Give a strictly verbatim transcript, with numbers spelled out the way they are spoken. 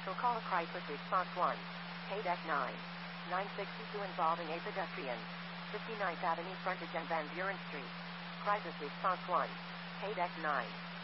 Special call crisis response one. Haydeck nine. nine sixty-two involving a pedestrian. fifty-ninth Avenue frontage and Van Buren Street. Crisis response one. Haydeck nine.